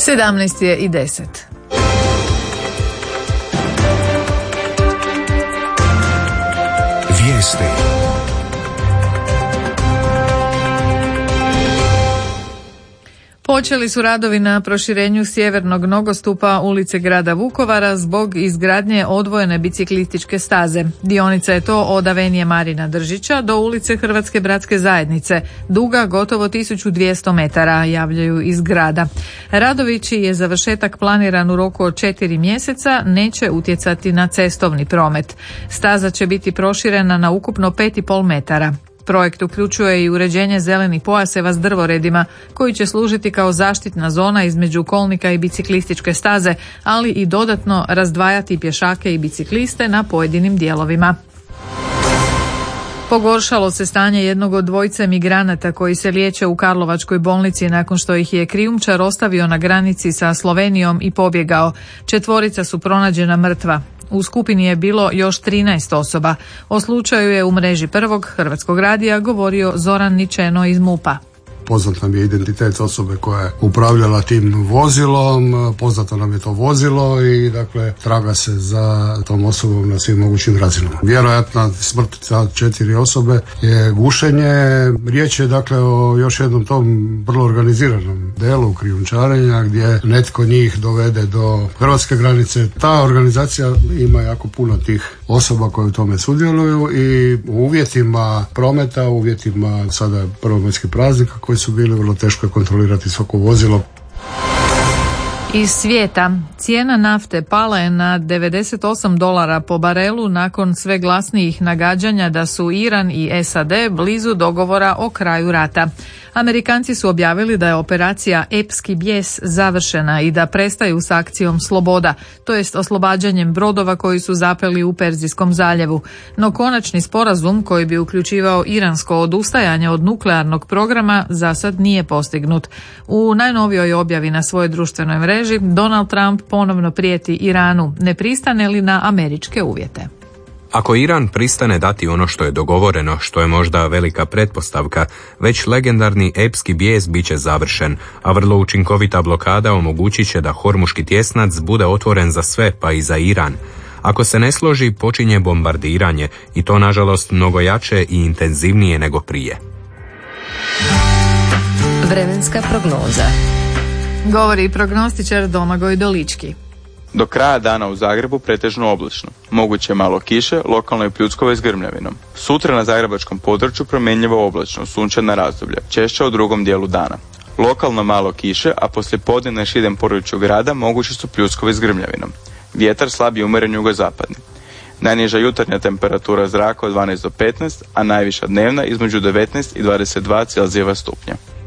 17:10. Vijesti. Počeli su radovi na proširenju sjevernog nogostupa ulice grada Vukovara zbog izgradnje odvojene biciklističke staze. Dionica je to od avenije Marina Držića do ulice Hrvatske bratske zajednice, duga gotovo 1200 metara, javljaju iz grada. Radovi, čiji je završetak planiran u roku od 4 mjeseca, neće utjecati na cestovni promet. Staza će biti proširena na ukupno 5,5 metara. Projekt uključuje i uređenje zelenih pojaseva s drvoredima koji će služiti kao zaštitna zona između kolnika i biciklističke staze, ali i dodatno razdvajati pješake i bicikliste na pojedinim dijelovima. Pogoršalo se stanje jednog od dvojice migranata koji se liječe u Karlovačkoj bolnici nakon što ih je krijumčar ostavio na granici sa Slovenijom i pobjegao. 4 su pronađena mrtva. U skupini je bilo još 13 osoba. O slučaju je u mreži Prvog Hrvatskog radija govorio Zoran Ničeno iz MUP-a. Poznat nam je identitet osobe koja je upravljala tim vozilom, poznato nam je to vozilo i dakle traga se za tom osobom na svim mogućim razinama. Vjerojatna smrt za 4 osobe je gušenje. Riječ je dakle o još jednom tom vrlo organiziranom delu krijumčarenja gdje netko njih dovede do hrvatske granice. Ta organizacija ima jako puno tih osoba koje u tome sudjeluju i u uvjetima prometa, u uvjetima sada prvomajskih praznika koji su bili, vrlo teško je kontrolirati svako vozilo. Iz svijeta, cijena nafte pala je na $98 po barelu nakon sve glasnijih nagađanja da su Iran i SAD blizu dogovora o kraju rata. Amerikanci su objavili da je operacija Epski bijes završena i da prestaju s akcijom Sloboda, to jest oslobađanjem brodova koji su zapeli u Perzijskom zaljevu. No konačni sporazum koji bi uključivao iransko odustajanje od nuklearnog programa za sad nije postignut. U najnovijoj objavi na svojoj društvenoj mreži Donald Trump ponovno prijeti Iranu, ne pristane li na američke uvjete. Ako Iran pristane dati ono što je dogovoreno, što je možda velika pretpostavka, već legendarni epski bijes bit će završen, a vrlo učinkovita blokada omogućit će da Hormuški tjesnac bude otvoren za sve, pa i za Iran. Ako se ne složi, počinje bombardiranje i to nažalost mnogo jače i intenzivnije nego prije. Vremenska prognoza. Govori prognostičar Domagoj Dolički. Do kraja dana u Zagrebu pretežno oblačno. Moguće malo kiše, lokalno i pljuskova s grmljavinom. Sutra na zagrebačkom području promjenjivo oblačno, sunčana razdoblja, češće u drugom dijelu dana. Lokalno malo kiše, a poslijepodne na širem području grada mogući su pljuskovi s grmljavinom. Vjetar slab i umjeren jugozapadni. Najniža jutarnja temperatura zraka od 12 do 15, a najviša dnevna između 19 i 22 Celzijeva stupnja.